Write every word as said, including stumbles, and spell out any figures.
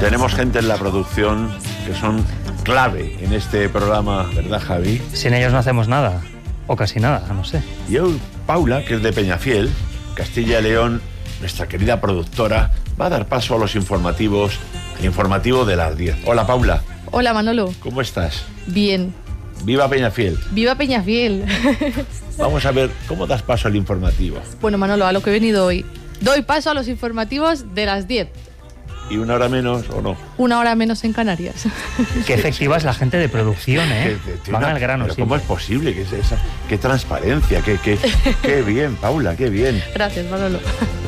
Tenemos gente en la producción que son clave en este programa, ¿verdad, Javi? Sin ellos no hacemos nada, o casi nada, no sé. Y hoy Paula, que es de Peñafiel, Castilla y León, nuestra querida productora, va a dar paso a los informativos, el informativo de las diez. Hola, Paula. Hola, Manolo. ¿Cómo estás? Bien. ¡Viva Peñafiel! ¡Viva Peñafiel! Vamos a ver, ¿cómo das paso al informativo? Bueno, Manolo, a lo que he venido hoy. Doy paso a los informativos de las diez. ¿Y una hora menos o no? Una hora menos en Canarias. Qué efectiva es la gente de producción, ¿eh? Que- que- Van una- al grano pero siempre. ¿cómo es posible? ¿Qué, es esa, qué transparencia? Qué, qué, qué bien, Paula, qué bien. Gracias, Manolo.